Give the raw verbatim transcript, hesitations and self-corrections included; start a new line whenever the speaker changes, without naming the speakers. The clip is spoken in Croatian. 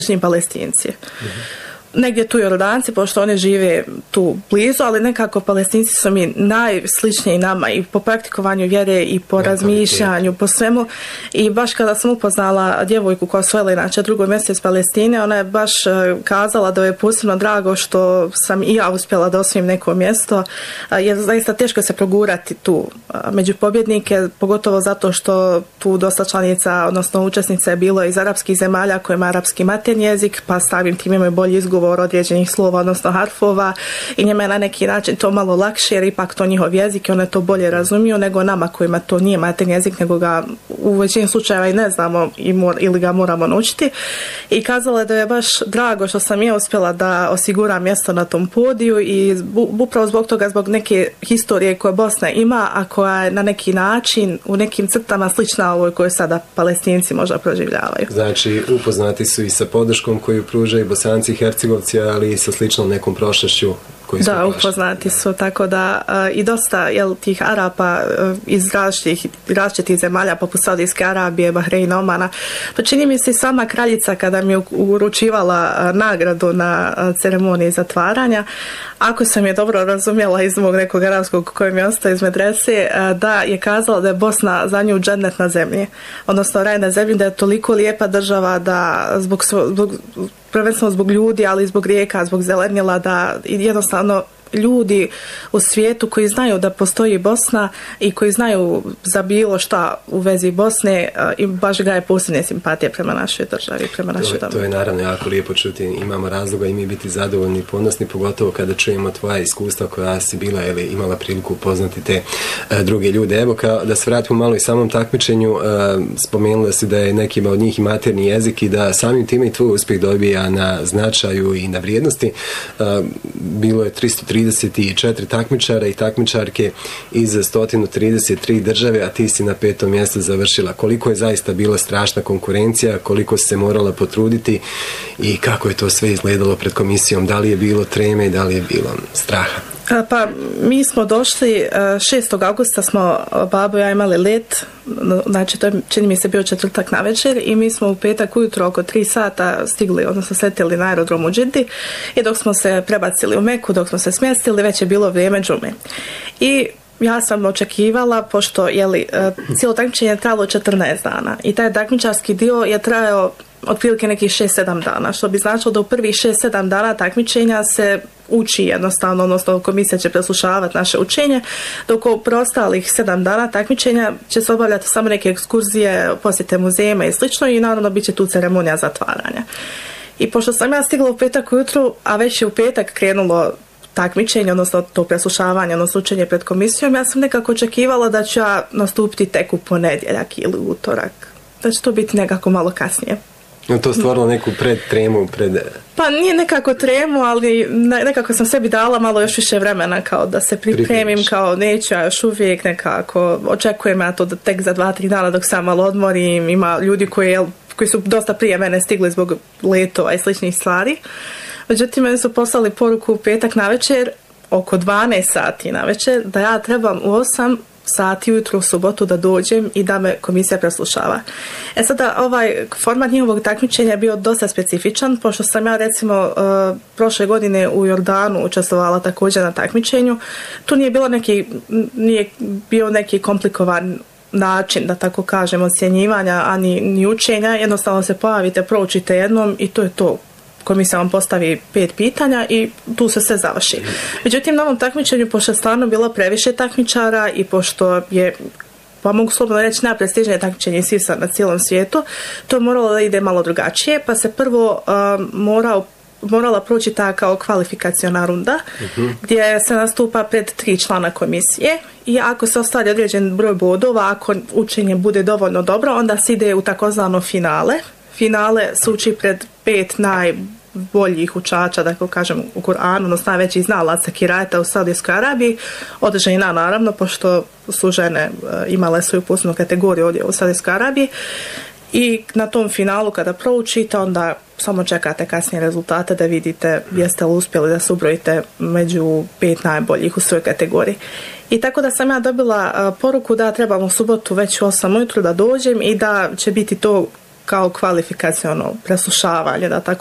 Palestinci. Mm-hmm. Negdje tu Jordanci, pošto oni žive tu blizu, ali nekako Palestinci su mi najsličniji nama i po praktikovanju vjere i po razmišljanju, po svemu. I baš kada sam upoznala djevojku koja osvojila inače drugo mjesto iz Palestine, ona je baš kazala da je posebno drago što sam i ja uspjela da osvojim neko mjesto, jer zaista teško se progurati tu među pobjednike, pogotovo zato što tu dosta članica, odnosno učesnica je bilo iz arapskih zemalja koje ima arapski maternji jezik, pa samim tim imaju bolji izgovor određenih slova, odnosno harfova, i njima je na neki način to malo lakše, jer ipak to njihov jezik i one to bolje razumiju nego nama kojima to nije materni jezik, nego ga u većini slučajeva i ne znamo i mor, ili ga moramo naučiti. I kazala je da je baš drago što sam ja uspjela da osiguram mjesto na tom podiju i upravo zbog toga, zbog neke historije koje Bosna ima, a koja je na neki način u nekim crtama slična ovoj koju sada Palestinci možda proživljavaju.
Znači, upoznati su i sa podrškom koju pružaju Bosanci i Hercegovci, ali sa sličnom nekom prošlošću koji su
da, upoznati su, tako da uh, i dosta jel, tih Arapa uh, iz različitih, različitih zemalja poput Saudijske Arabije, Bahreina, Omana. Pa čini mi se sama kraljica kada mi je uručivala uh, nagradu na uh, ceremoniji zatvaranja, ako sam je dobro razumjela iz mog nekog arapskog koji mi je ostao iz medrese, uh, da je kazala da je Bosna za nju džennet na zemlji, odnosno raj na zemlji, da je toliko lijepa država da zbog, zbog prvenstveno zbog ljudi, ali i zbog rijeka, zbog zelenila, da jednostavno ljudi u svijetu koji znaju da postoji Bosna i koji znaju za bilo šta u vezi Bosne i baš ga je posebne simpatije prema našoj državi, prema našoj domovini.
To je naravno jako lijepo čuti. Imamo razloga i mi biti zadovoljni i ponosni, pogotovo kada čujemo tvoja iskustva koja si bila ili imala priliku upoznati te uh, druge ljude. Evo, kao da se vratimo malo i samom takmičenju, uh, spomenula si da je nekima od njih i materni jezik i da samim time i tvoj uspjeh dobija na značaju i na vrijednosti. Uh, bilo je tristo trideset četiri takmičara i takmičarke iz sto trideset tri države, a ti si na petom mjestu završila. Koliko je zaista bila strašna konkurencija, koliko si se morala potruditi i kako je to sve izgledalo pred komisijom? Da li je bilo treme i da li je bilo straha?
Pa mi smo došli, šestog augusta smo babo i ja imali let, znači to je, čini mi se, bio četvrtak navečer, i mi smo u petak ujutro oko tri sata stigli, odnosno sletjeli na aerodrom u Džiddi, i dok smo se prebacili u Meku, dok smo se smjestili, već je bilo vrijeme džume. I ja sam očekivala, pošto jeli, cijelo takmičenje je trajalo četrnaest dana i taj takmičarski dio je trajao otprilike nekih šest sedam dana, što bi značilo da u prvih šest sedam dana takmičenja se uči jednostavno, odnosno komisija će preslušavati naše učenje, dok u preostalih sedam dana takmičenja će se obavljati samo neke ekskurzije, posjete muzejima i slično, i naravno bit će tu ceremonija zatvaranja. I pošto sam ja stigla u petak ujutru, a već je u petak krenulo takmičenje, odnosno to preslušavanje, odnosno učenje pred komisijom, ja sam nekako očekivala da ću ja nastupiti tek u ponedjeljak ili utorak, da će to biti nekako malo kasnije.
Je to stvorilo neku predtremu? Pred...
Pa nije nekako tremu, ali nekako sam sebi dala malo još više vremena kao da se pripremim, kao neću ja još uvijek nekako, očekujem ja to da tek za dva, tri dana dok sam malo odmorim, ima ljudi koji, koji su dosta prije mene stigli zbog letova i sličnih stvari. Međutim, meni su poslali poruku u petak navečer, oko dvanaest sati navečer, da ja trebam u osam sati ujutro u subotu da dođem i da me komisija preslušava. E sada, ovaj format njihovog takmičenja je bio dosta specifičan, pošto sam ja recimo uh, prošle godine u Jordanu učestvovala također na takmičenju. Tu nije bilo neki, nije bio neki komplikovan način, da tako kažem, ocjenjivanja, a ni, ni učenja. Jednostavno se pojavite, proučite jednom i to je to. Komisija vam postavi pet pitanja i tu se sve završi. Međutim, na ovom takmičenju, pošto je stvarno bilo previše takmičara i pošto je, pa mogu slobodno reći, najprestižnije takmičenje sisa na cijelom svijetu, to je moralo da ide malo drugačije, pa se prvo um, morao morala proći ta kao kvalifikaciona runda, uh-huh. gdje se nastupa pred tri člana komisije, i ako se ostvari određen broj bodova, ako učenje bude dovoljno dobro, onda se ide u takozvano finale. Finale se uči pred pet najboljih učača, da kažem, u Kur'anu, odnosno najvećih znalaca kirajeta u Saudijskoj Arabiji, od žena naravno, pošto su žene imale svoju posebnu kategoriju ovdje u Saudijskoj Arabiji. I na tom finalu kada proučite, onda samo čekate kasnije rezultate da vidite jeste li uspjeli da se ubrojite među pet najboljih u svojoj kategoriji. I tako da sam ja dobila poruku da trebam u subotu već u osam ujutro da dođem i da će biti to kao kvalifikaciono preslušavanje, da tako